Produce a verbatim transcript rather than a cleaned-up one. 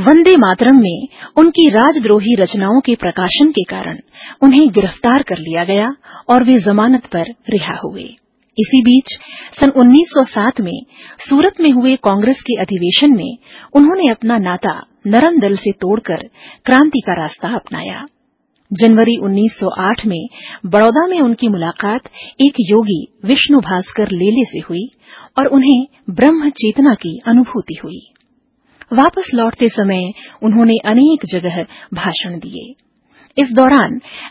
वंदे मातरम में उनकी राजद्रोही रचनाओं के प्रकाशन के कारण उन्हें गिरफ्तार कर लिया गया और वे जमानत पर रिहा हुए। इसी बीच सन उन्नीस सौ सात में सूरत में हुए कांग्रेस के अधिवेशन में उन्होंने अपना नाता नरम दल से तोड़कर क्रांति का रास्ता अपनाया। जनवरी उन्नीस सौ आठ में बड़ौदा में उनकी मुलाकात एक योगी विष्णु भास्कर लेले से हुई और उन्हें ब्रह्म चेतना की अनुभूति हुई। वापस लौटते समय उन्होंने अनेक जगह भाषण दिए। इस दौरान